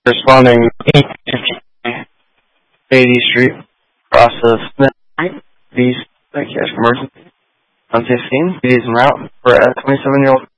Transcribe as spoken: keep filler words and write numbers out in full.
Responding eighty Street, process these, thank you, emergency on fifteen, it is en route for a twenty-seven year old